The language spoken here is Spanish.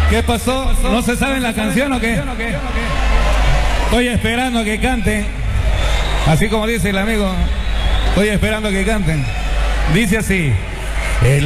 ¿Qué pasó? ¿No se saben la canción o qué? Estoy esperando que canten. Así como dice el amigo. Estoy esperando que canten. Dice así.